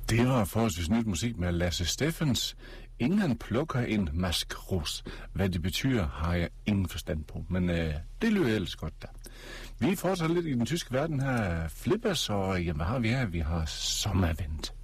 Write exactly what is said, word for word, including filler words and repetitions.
Det var forholdsvis nyt musik med Lasse Steffens. Ingen plukker en maskros. Hvad det betyder, har jeg ingen forstand på. Men øh, det lyder ellers godt da. Vi fortsætter lidt i den tyske verden her. Flippers, og jamen, hvad har vi her? Vi har sommervendt.